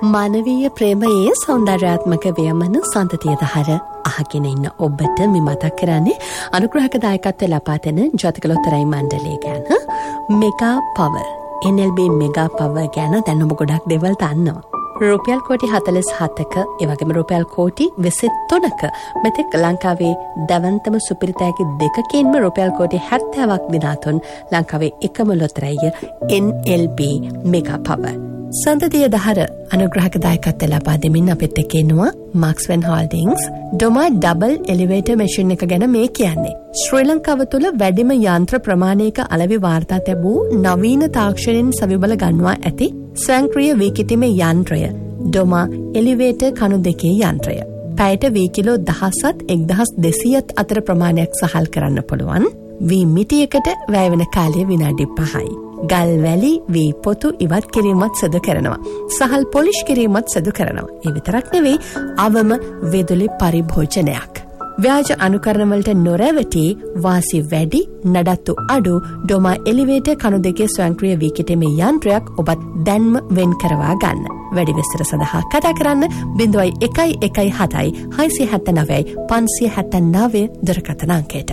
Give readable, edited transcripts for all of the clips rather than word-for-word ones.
මානවීය ප්‍රේමයේ සෞන්දර්යාත්මක ව්‍යමන සන්තතිය දහර අහගෙන ඉන්න ඔබට මේ මතක් කරන්නේ අනුග්‍රහක දායකත්වය ලබා දෙන ජාතික ලොතරැයි මණ්ඩලය ගැන. Mega power NLB mega power ගැන දැන් ඔබ ගොඩක් දේවල් දන්නවා. රුපියල් කෝටි 47ක ඒ වගේම රුපියල් කෝටි 23ක මෙතෙක් ලංකාවේ දවන්තම සුපිරිතෑගි දෙකකින්ම රුපියල් කෝටි 70ක් දිනාතුන් ලංකාවේ එකම ලොතරැය NLB මෙගා පවර්. සන්තතිය දහර අනුග්‍රහක දායකත්වය ලබා දෙමින් අපිට එක්කෙනවා මාක්ස්වෙන් හෝල්ඩින්ග්ස් ඩොමා ඩබල් එලිවේටර් මැෂින් එක ගැන මේ කියන්නේ. ශ්‍රී ලංකාව තුළ වැඩිම යන්ත්‍ර ප්‍රමාණයක අලෙවි වාර්තා ලැබූ නවීන තාක්ෂණයෙන් සවිබල ගන්වා ඇති ස්වයංක්‍රීය වීකිතීමේ යන්ත්‍රය ඩොමා එලිවේටර් කණු දෙකේ යන්ත්‍රය. පැයට වී කිලෝ 1000ත් 1200ත් අතර ප්‍රමාණයක් සහල් කරන්න පුළුවන්. වී මිටියකට වැය වෙන කාලය විනාඩි 5යි. ගල් වැලි වී පොතු ඉවත් කිරීමත් සිදු කරනවා. සහල් පොලිෂ් කිරීමත් සිදු කරනවා. ඒ විතරක් නෙවෙයි අවම වෙදුලි පරිභෝජනයක්. ව්‍යාජ අනුකරණවලට නොරැවටි වාසි වැඩි නඩත්තු අඩු ඩොමා එලිවේටර් කණු දෙකේ ස්වයංක්‍රීය වීකිතීමේ යන්ත්‍රයක් ඔබත් දැන්ම වෙන් කරවා ගන්න. වැඩි විස්තර සඳහා කතා කරන්න 0117 679 579 දුරකථන අංකයට.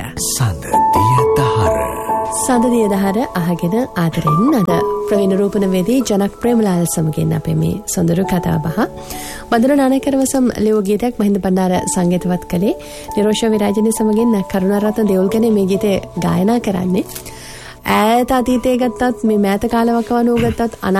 සඳදිය දහර අහගෙන ආදරෙන් අද ප්‍රවීණ රූපනවේදී ජනක් ප්‍රේමලාල් සමගින් අපේ මේ සොඳුරු කතා බහ. බඳුන නානකරවසම් ලියෝ ගීතයක් මහින්ද බණ්ඩාර සංගීතවත් කළේ. නිරෝෂ විරාජිනී සමගින් කරුණාරත්න දේවල්ගනේ මේ ගීතේ ගායනා කරන්නේ. ඈත අතීතයේ ගත්තත් මේ මෑත කාලවකවනුව ගත්තත්